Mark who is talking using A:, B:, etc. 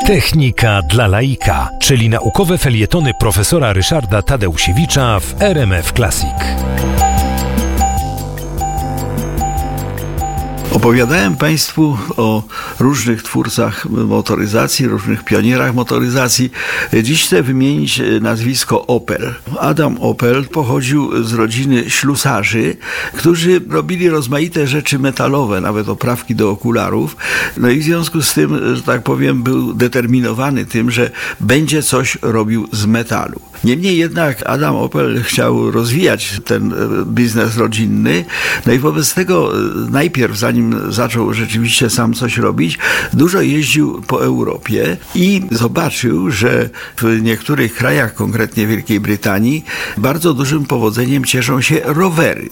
A: Technika dla laika, czyli naukowe felietony profesora Ryszarda Tadeusiewicza w RMF Classic.
B: Opowiadałem Państwu o różnych twórcach motoryzacji, różnych pionierach motoryzacji. Dziś chcę wymienić nazwisko Opel. Adam Opel pochodził z rodziny ślusarzy, którzy robili rozmaite rzeczy metalowe, nawet oprawki do okularów. No i w związku z tym, że tak powiem, był determinowany tym, że będzie coś robił z metalu. Niemniej jednak Adam Opel chciał rozwijać ten biznes rodzinny, no i wobec tego najpierw, zanim zaczął rzeczywiście sam coś robić, dużo jeździł po Europie i zobaczył, że w niektórych krajach, konkretnie Wielkiej Brytanii, bardzo dużym powodzeniem cieszą się rowery.